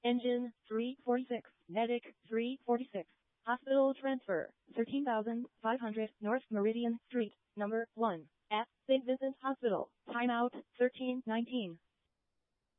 Engine 346, Medic 346. Hospital transfer 13,500 North Meridian Street, number 1, at St. Vincent Hospital. Timeout 13:19.